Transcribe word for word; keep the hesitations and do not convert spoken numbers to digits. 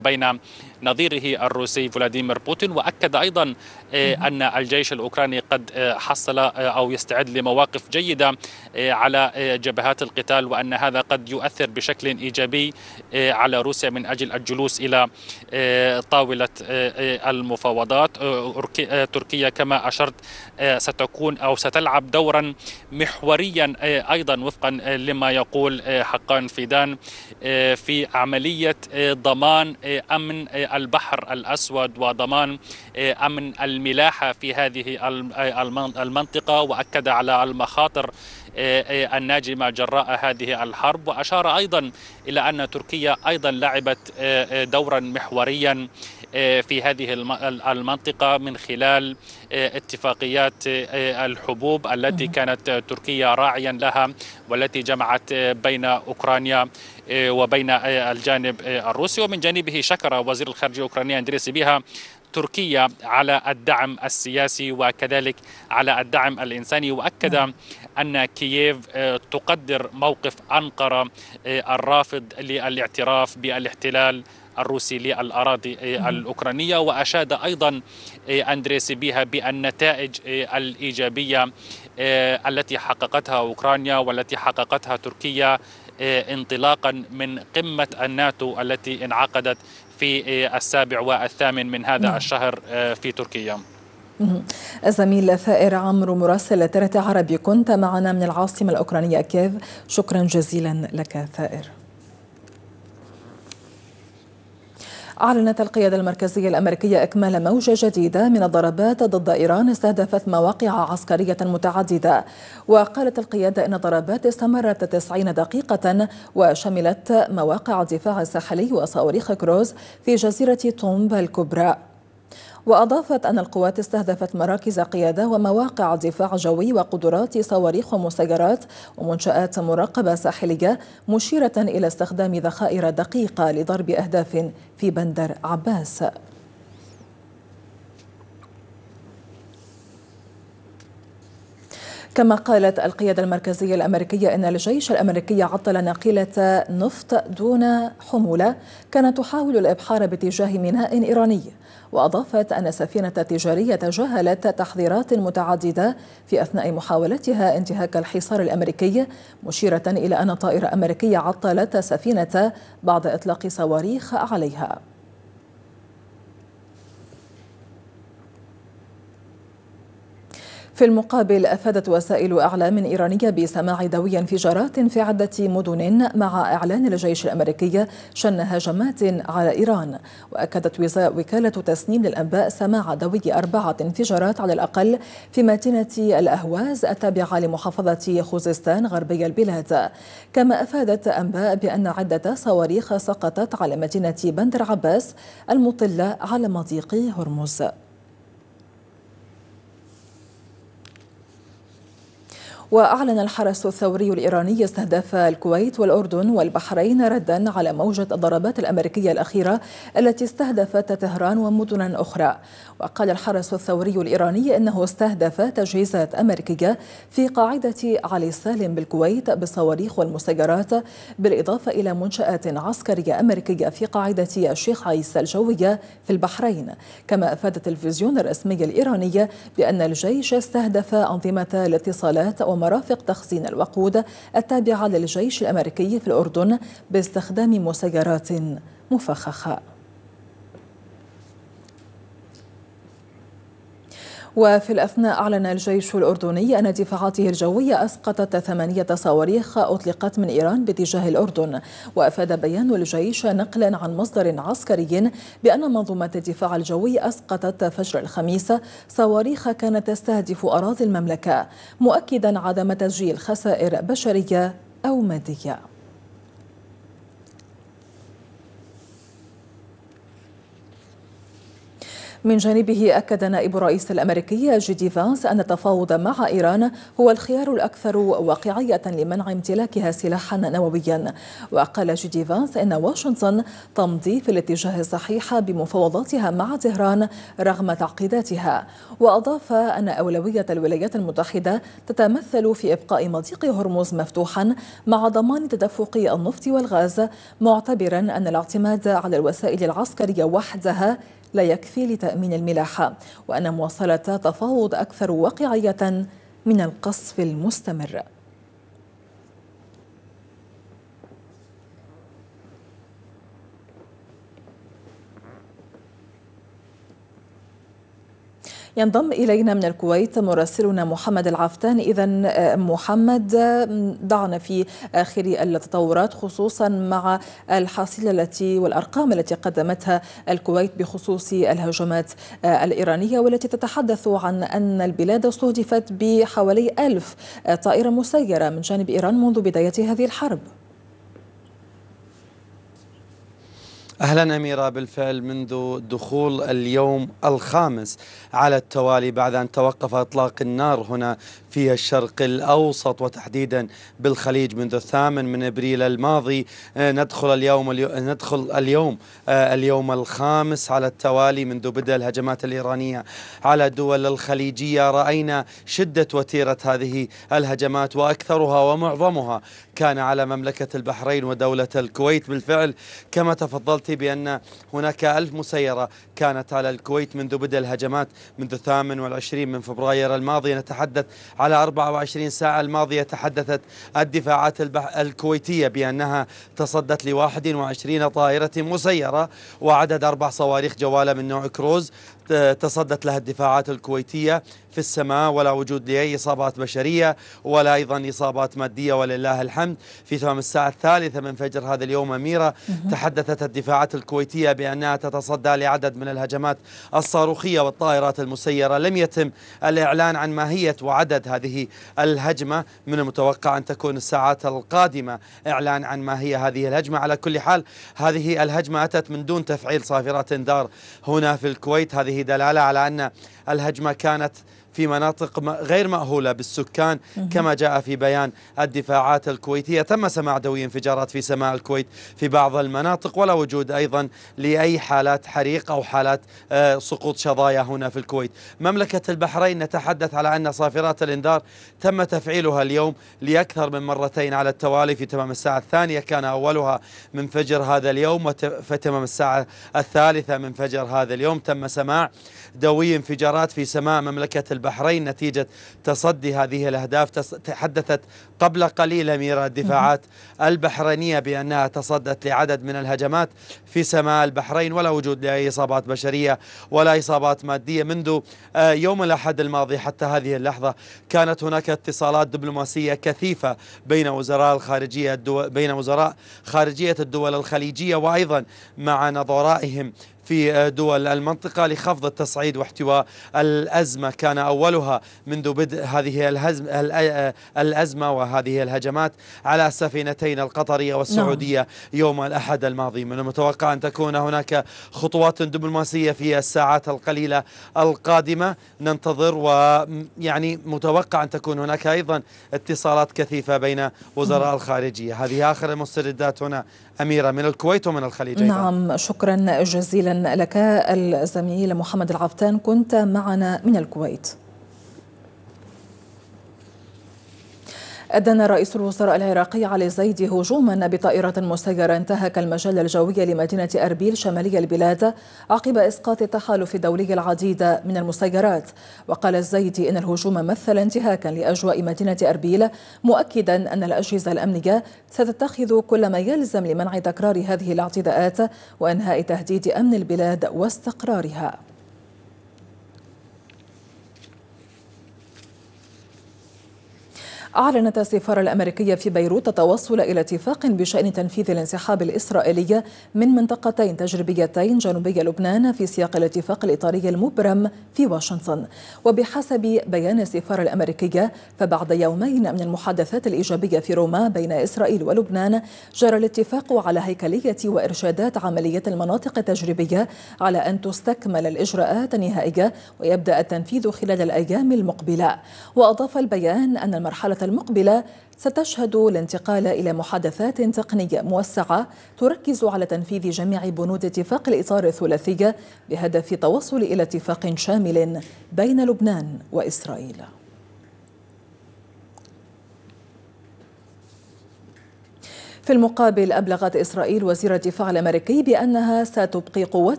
بين نظيره الروسي فلاديمير بوتين، وأكد أيضا أن الجيش الأوكراني قد حصل أو يستعد لمواقف جيدة على جبهات القتال، وأن هذا قد يؤثر بشكل إيجابي على روسيا من أجل الجلوس إلى طاولة المفاوضات. تركيا كما أشرت ستكون أو ستلعب دورا محوريا أيضا وفقا لما يقول حقان فيدان في عملية ضمان أمن البحر الأسود وضمان أمن الملاحة في هذه المنطقة، وأكد على المخاطر الناجمة جراء هذه الحرب. وأشار أيضا إلى أن تركيا أيضا لعبت دورا محوريا في هذه المنطقة من خلال اتفاقيات الحبوب التي كانت تركيا راعيا لها، والتي جمعت بين أوكرانيا وبين الجانب الروسي. ومن جانبه شكر وزير الخارجية الأوكراني أندري سبيها تركيا على الدعم السياسي وكذلك على الدعم الإنساني، وأكد أن كييف تقدر موقف أنقرة الرافض للاعتراف بالاحتلال الروسي للأراضي الأوكرانية. وأشاد أيضا أندري سبيها بالنتائج الإيجابية التي حققتها أوكرانيا والتي حققتها تركيا انطلاقا من قمة الناتو التي انعقدت في السابع والثامن من هذا الشهر في تركيا. الزميل ثائر عمرو مراسل ترت عربي، كنت معنا من العاصمة الأوكرانية كييف، شكرا جزيلا لك ثائر. أعلنت القيادة المركزية الأمريكية إكمال موجة جديدة من الضربات ضد إيران استهدفت مواقع عسكرية متعددة. وقالت القيادة إن الضربات استمرت تسعين دقيقة وشملت مواقع الدفاع الساحلي وصواريخ كروز في جزيرة تومب الكبرى. وأضافت أن القوات استهدفت مراكز قيادة ومواقع دفاع جوي وقدرات صواريخ ومسيرات ومنشآت مراقبة ساحلية، مشيرة إلى استخدام ذخائر دقيقة لضرب أهداف في بندر عباس. كما قالت القيادة المركزية الأمريكية إن الجيش الأمريكي عطل ناقلة نفط دون حمولة كانت تحاول الإبحار باتجاه ميناء إيراني. وأضافت أن سفينة تجارية تجاهلت تحذيرات متعددة في أثناء محاولتها انتهاك الحصار الأمريكي، مشيرة إلى أن طائرة أمريكية عطلت سفينة بعد إطلاق صواريخ عليها. في المقابل، أفادت وسائل إعلام إيرانية بسماع دوي انفجارات في عدة مدن مع إعلان الجيش الأمريكي شن هجمات على إيران. وأكدت وكالة تسنيم للأنباء سماع دوي أربعة انفجارات على الأقل في مدينة الأهواز التابعة لمحافظة خوزستان غربي البلاد. كما أفادت أنباء بأن عدة صواريخ سقطت على مدينة بندر عباس المطلة على مضيق هرمز. وأعلن الحرس الثوري الإيراني استهداف الكويت والأردن والبحرين ردا على موجة الضربات الأمريكية الأخيرة التي استهدفت طهران ومدنا أخرى. وقال الحرس الثوري الإيراني إنه استهدف تجهيزات أمريكية في قاعدة علي سالم بالكويت بالصواريخ والمسيرات، بالإضافة إلى منشآت عسكرية أمريكية في قاعدة الشيخ عيسى الجوية في البحرين. كما أفاد التلفزيون الرسمي الإيراني بأن الجيش استهدف أنظمة الاتصالات ومرافق تخزين الوقود التابعة للجيش الأمريكي في الأردن باستخدام مسيرات مفخخة. وفي الأثناء أعلن الجيش الأردني أن دفاعاته الجوية أسقطت ثمانية صواريخ أطلقت من إيران باتجاه الأردن. وأفاد بيان الجيش نقلا عن مصدر عسكري بأن منظومة الدفاع الجوي أسقطت فجر الخميس صواريخ كانت تستهدف أراضي المملكة، مؤكدا عدم تسجيل خسائر بشرية أو مادية. من جانبه أكد نائب الرئيس الأمريكي جي دي فانس أن التفاوض مع إيران هو الخيار الأكثر واقعية لمنع امتلاكها سلاحا نوويا. وقال جي دي فانس إن واشنطن تمضي في الاتجاه الصحيح بمفاوضاتها مع طهران رغم تعقيداتها. وأضاف أن أولوية الولايات المتحدة تتمثل في إبقاء مضيق هرمز مفتوحا مع ضمان تدفق النفط والغاز، معتبرا أن الاعتماد على الوسائل العسكرية وحدها لا يكفي لتأمين الملاحة، وأن مواصلة تفاوض أكثر واقعية من القصف المستمر. ينضم إلينا من الكويت مراسلنا محمد العفتان. إذن محمد، ضعنا في آخر التطورات خصوصا مع الحصيلة التي والأرقام التي قدمتها الكويت بخصوص الهجمات الإيرانية، والتي تتحدث عن أن البلاد استهدفت بحوالي ألف طائرة مسيرة من جانب إيران منذ بداية هذه الحرب. أهلا أميرة، بالفعل منذ دخول اليوم الخامس على التوالي بعد أن توقف إطلاق النار هنا في الشرق الأوسط وتحديدا بالخليج منذ الثامن من أبريل الماضي، ندخل اليوم ندخل اليوم اليوم الخامس على التوالي منذ بدء الهجمات الإيرانية على الدول الخليجية. رأينا شدة وتيرة هذه الهجمات، وأكثرها ومعظمها كان على مملكة البحرين ودولة الكويت. بالفعل كما تفضلت بأن هناك ألف مسيرة كانت على الكويت منذ بدء الهجمات منذ الثامن والعشرين من فبراير الماضي. نتحدث على أربعة وعشرين ساعة الماضية تحدثت الدفاعات الكويتية بأنها تصدت ل واحد وعشرين طائرة مسيرة وعدد أربع صواريخ جوالة من نوع كروز تصدت لها الدفاعات الكويتية في السماء، ولا وجود لأي إصابات بشرية ولا أيضا إصابات مادية ولله الحمد. في تمام الساعة الثالثة من فجر هذا اليوم أميرة تحدثت الدفاعات الكويتية بأنها تتصدى لعدد من الهجمات الصاروخية والطائرات المسيرة. لم يتم الإعلان عن ماهية وعدد هذه الهجمة، من المتوقع أن تكون الساعات القادمة إعلان عن ما هي هذه الهجمة. على كل حال هذه الهجمة أتت من دون تفعيل صافرات انذار هنا في الكويت، هذه دلالة على أن الهجمة كانت في مناطق غير مأهولة بالسكان كما جاء في بيان الدفاعات الكويتية. تم سماع دوي انفجارات في سماء الكويت في بعض المناطق، ولا وجود أيضا لأي حالات حريق أو حالات سقوط شظايا هنا في الكويت. مملكة البحرين نتحدث على أن صافرات الإنذار تم تفعيلها اليوم لأكثر من مرتين على التوالي. في تمام الساعة الثانية كان أولها من فجر هذا اليوم، وفي تمام الساعة الثالثة من فجر هذا اليوم تم سماع دوي انفجارات في سماء مملكة البحرين نتيجة تصدي هذه الأهداف. تحدثت قبل قليل أميرة الدفاعات البحرينية بأنها تصدت لعدد من الهجمات في سماء البحرين، ولا وجود لأي إصابات بشرية ولا إصابات مادية. منذ يوم الأحد الماضي حتى هذه اللحظة كانت هناك اتصالات دبلوماسية كثيفة بين وزراء الخارجية الدول بين وزراء خارجية الدول الخليجية وأيضا مع نظرائهم في دول المنطقة لخفض التصعيد واحتواء الأزمة. كان أولها منذ بدء هذه الأزمة وهذه الهجمات على السفينتين القطرية والسعودية يوم الأحد الماضي. من المتوقع أن تكون هناك خطوات دبلوماسية في الساعات القليلة القادمة، ننتظر، ويعني متوقع أن تكون هناك أيضا اتصالات كثيفة بين وزراء الخارجية. هذه آخر المستجدات هنا أميرة من الكويت ومن الخليج أيضا. نعم، شكرا جزيلا لك الزميل محمد العفتان، كنت معنا من الكويت. أدان رئيس الوزراء العراقي علي الزيدي هجوما بطائرة مسيرة انتهك المجال الجوي لمدينة أربيل شمالي البلاد عقب إسقاط التحالف الدولي العديد من المسيرات. وقال الزيدي إن الهجوم مثل انتهاكا لأجواء مدينة أربيل، مؤكدا أن الأجهزة الأمنية ستتخذ كل ما يلزم لمنع تكرار هذه الاعتداءات وإنهاء تهديد أمن البلاد واستقرارها. أعلنت السفارة الأمريكية في بيروت التوصل إلى اتفاق بشأن تنفيذ الانسحاب الإسرائيلي من منطقتين تجريبيتين جنوبي لبنان في سياق الاتفاق الإطاري المبرم في واشنطن. وبحسب بيان السفارة الأمريكية فبعد يومين من المحادثات الإيجابية في روما بين إسرائيل ولبنان جرى الاتفاق على هيكلية وإرشادات عملية المناطق التجريبية على أن تستكمل الإجراءات النهائية ويبدأ التنفيذ خلال الأيام المقبلة. وأضاف البيان أن المرحلة المقبلة ستشهد الانتقال إلى محادثات تقنية موسعة تركز على تنفيذ جميع بنود اتفاق الإطار الثلاثي بهدف التوصل إلى اتفاق شامل بين لبنان وإسرائيل. في المقابل أبلغت إسرائيل وزير الدفاع الأمريكي بأنها ستبقي قوات